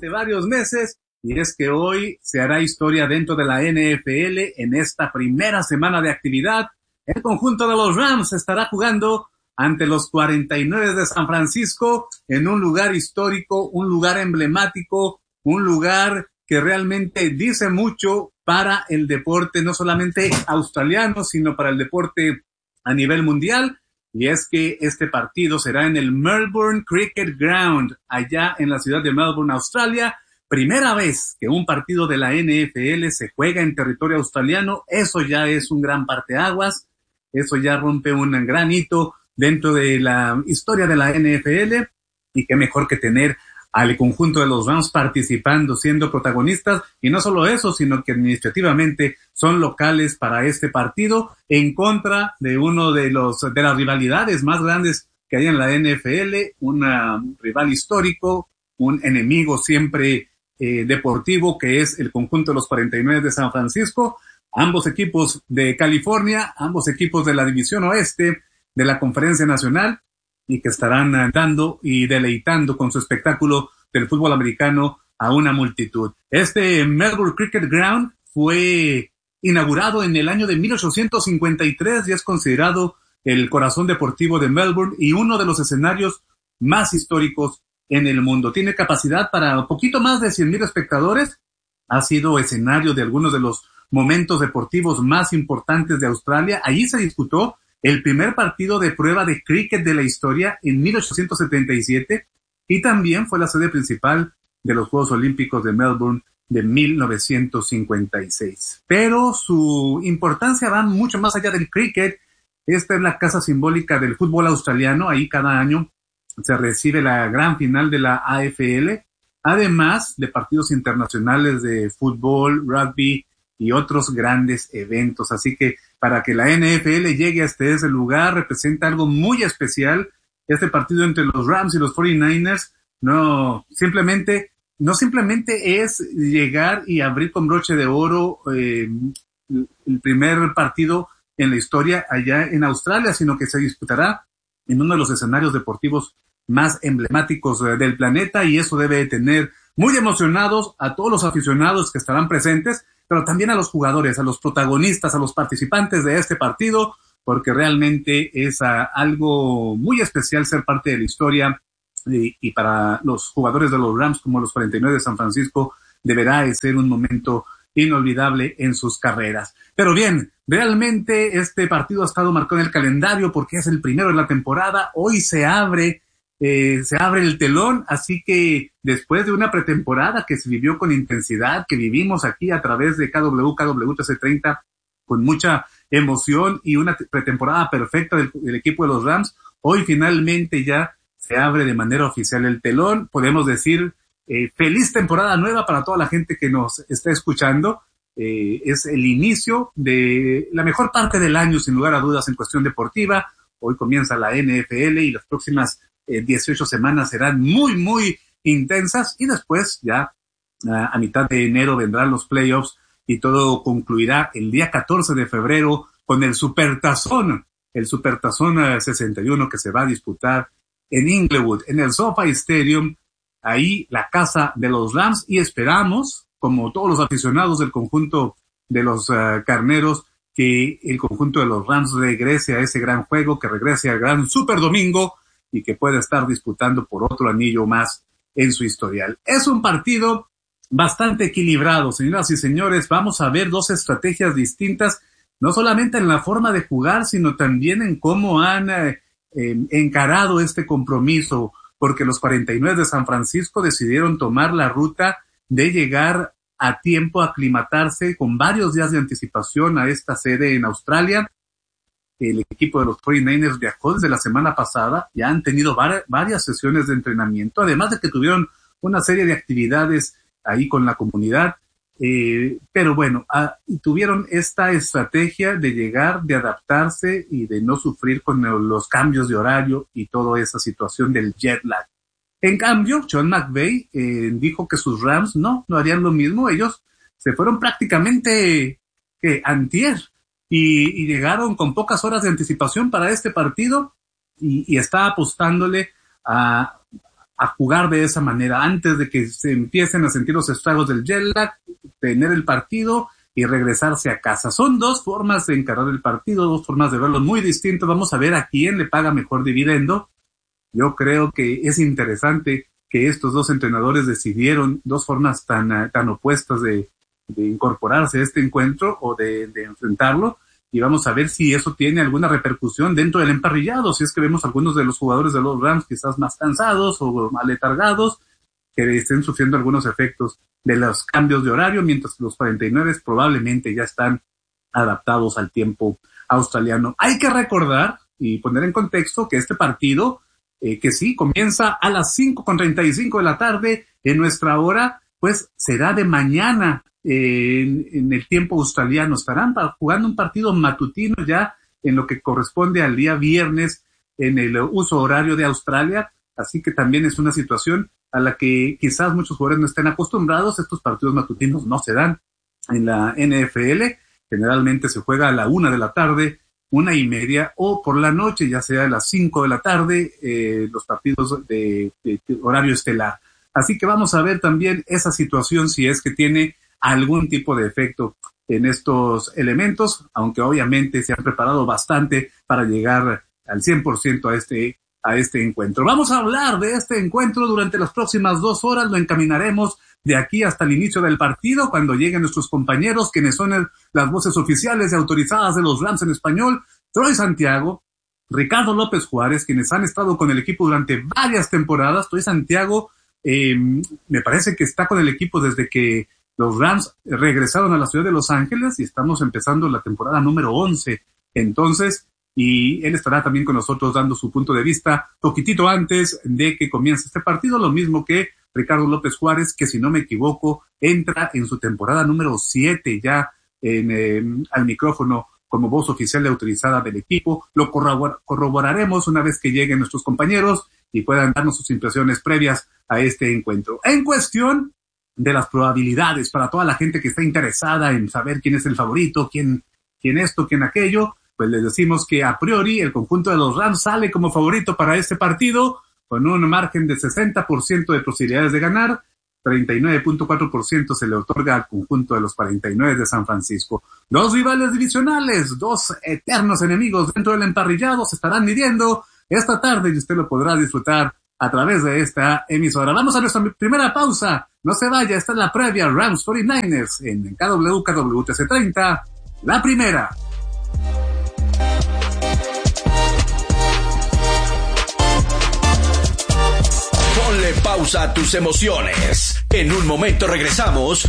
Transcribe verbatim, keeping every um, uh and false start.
durante varios meses, y es que hoy se hará historia dentro de la N F L en esta primera semana de actividad. El conjunto de los Rams estará jugando ante los cuarenta y nueve de San Francisco en un lugar histórico, un lugar emblemático, un lugar que realmente dice mucho para el deporte, no solamente australiano, sino para el deporte a nivel mundial. Y es que este partido será en el Melbourne Cricket Ground, allá en la ciudad de Melbourne, Australia. Primera vez que un partido de la N F L se juega en territorio australiano. Eso ya es un gran parteaguas. Eso ya rompe un gran hito dentro de la historia de la N F L. Y qué mejor que tener al conjunto de los Rams participando, siendo protagonistas, y no solo eso, sino que administrativamente son locales para este partido, en contra de uno de los, de las rivalidades más grandes que hay en la N F L, un rival histórico, un enemigo siempre eh, deportivo, que es el conjunto de los cuarenta y nueve de San Francisco, ambos equipos de California, ambos equipos de la División Oeste de la Conferencia Nacional, y que estarán dando y deleitando con su espectáculo del fútbol americano a una multitud. Este Melbourne Cricket Ground fue inaugurado en el año de mil ochocientos cincuenta y tres y es considerado el corazón deportivo de Melbourne y uno de los escenarios más históricos en el mundo. Tiene capacidad para un poquito más de cien mil espectadores. Ha sido escenario de algunos de los momentos deportivos más importantes de Australia. Allí se disputó el primer partido de prueba de cricket de la historia en mil ochocientos setenta y siete y también fue la sede principal de los Juegos Olímpicos de Melbourne de mil novecientos cincuenta y seis. Pero su importancia va mucho más allá del cricket. Esta es la casa simbólica del fútbol australiano. Ahí cada año se recibe la gran final de la A F L, además de partidos internacionales de fútbol, rugby y otros grandes eventos. Así que para que la N F L llegue hasta ese lugar representa algo muy especial. Este partido entre los Rams y los cuarenta y nueve ers no simplemente no simplemente es llegar y abrir con broche de oro eh, el primer partido en la historia allá en Australia, sino que se disputará en uno de los escenarios deportivos más emblemáticos eh, del planeta, y eso debe tener muy emocionados a todos los aficionados que estarán presentes, pero también a los jugadores, a los protagonistas, a los participantes de este partido, porque realmente es a, algo muy especial ser parte de la historia, y, y para los jugadores de los Rams como los cuarenta y nueve de San Francisco deberá de ser un momento inolvidable en sus carreras. Pero bien, realmente este partido ha estado marcado en el calendario porque es el primero de la temporada. Hoy se abre Eh, se abre el telón, así que después de una pretemporada que se vivió con intensidad, que vivimos aquí a través de K W K W T C treinta con mucha emoción y una pretemporada perfecta del, del equipo de los Rams, hoy finalmente ya se abre de manera oficial el telón. Podemos decir eh, feliz temporada nueva para toda la gente que nos está escuchando. Eh, es el inicio de la mejor parte del año, sin lugar a dudas, en cuestión deportiva. Hoy comienza la N F L y las próximas Eh, dieciocho semanas serán muy, muy intensas, y después ya uh, a mitad de enero vendrán los playoffs y todo concluirá el día catorce de febrero con el Supertazón, el Supertazón uh, sesenta y uno que se va a disputar en Inglewood, en el SoFi Stadium, ahí la casa de los Rams, y esperamos, como todos los aficionados del conjunto de los uh, carneros, que el conjunto de los Rams regrese a ese gran juego, que regrese al gran Super Domingo, y que pueda estar disputando por otro anillo más en su historial. Es un partido bastante equilibrado, señoras y señores. Vamos a ver dos estrategias distintas, no solamente en la forma de jugar, sino también en cómo han eh, eh, encarado este compromiso, porque los cuarenta y nueve de San Francisco decidieron tomar la ruta de llegar a tiempo, a aclimatarse con varios días de anticipación a esta sede en Australia. El equipo de los cuarenta y nueve ers viajó desde la semana pasada, ya han tenido var- varias sesiones de entrenamiento, además de que tuvieron una serie de actividades ahí con la comunidad, eh, pero bueno, ah, tuvieron esta estrategia de llegar, de adaptarse y de no sufrir con los cambios de horario y toda esa situación del jet lag. En cambio, Sean McVay eh, dijo que sus Rams no, no harían lo mismo. Ellos se fueron prácticamente eh, antier, Y, y llegaron con pocas horas de anticipación para este partido, y, y está apostándole a, a jugar de esa manera antes de que se empiecen a sentir los estragos del jet lag, tener el partido y regresarse a casa. Son dos formas de encarar el partido, dos formas de verlo muy distintas. Vamos a ver a quién le paga mejor dividendo. Yo creo que es interesante que estos dos entrenadores decidieron dos formas tan, tan opuestas de, de incorporarse a este encuentro o de, de enfrentarlo, y vamos a ver si eso tiene alguna repercusión dentro del emparrillado, si es que vemos algunos de los jugadores de los Rams quizás más cansados o aletargados, que estén sufriendo algunos efectos de los cambios de horario, mientras que los cuarenta y nueve probablemente ya están adaptados al tiempo australiano. Hay que recordar y poner en contexto que este partido, eh, que sí, comienza a las cinco con treinta y cinco de la tarde en nuestra hora, pues será de mañana eh, en, en el tiempo australiano. Estarán jugando un partido matutino ya en lo que corresponde al día viernes en el uso horario de Australia, así que también es una situación a la que quizás muchos jugadores no estén acostumbrados. Estos partidos matutinos no se dan en la N F L, generalmente se juega a la una de la tarde, una y media, o por la noche, ya sea a las cinco de la tarde, eh, los partidos de, de, de horario estelar. Así que vamos a ver también esa situación si es que tiene algún tipo de efecto en estos elementos, aunque obviamente se han preparado bastante para llegar al cien por ciento a este a este encuentro. Vamos a hablar de este encuentro durante las próximas dos horas, lo encaminaremos de aquí hasta el inicio del partido, cuando lleguen nuestros compañeros, quienes son el, las voces oficiales y autorizadas de los Rams en español, Troy Santiago, Ricardo López Juárez, quienes han estado con el equipo durante varias temporadas. Troy Santiago, eh, me parece que está con el equipo desde que los Rams regresaron a la ciudad de Los Ángeles y estamos empezando la temporada número once. Entonces, y él estará también con nosotros dando su punto de vista poquitito antes de que comience este partido, lo mismo que Ricardo López Juárez, que si no me equivoco entra en su temporada número siete ya en, eh, al micrófono como voz oficial y autorizada del equipo. Lo corrobor- corroboraremos una vez que lleguen nuestros compañeros y puedan darnos sus impresiones previas a este encuentro. En cuestión de las probabilidades para toda la gente que está interesada en saber quién es el favorito, quién, quién esto, quién aquello, pues les decimos que a priori el conjunto de los Rams sale como favorito para este partido con un margen de sesenta por ciento de posibilidades de ganar, treinta y nueve punto cuatro por ciento se le otorga al conjunto de los cuarenta y nueve de San Francisco. Los rivales divisionales, dos eternos enemigos dentro del emparrillado, se estarán midiendo esta tarde y usted lo podrá disfrutar a través de esta emisora. Vamos a nuestra primera pausa. No se vaya, esta es la previa Rams cuarenta y nueve ers en K W K W T C treinta, la primera. Ponle pausa a tus emociones. En un momento regresamos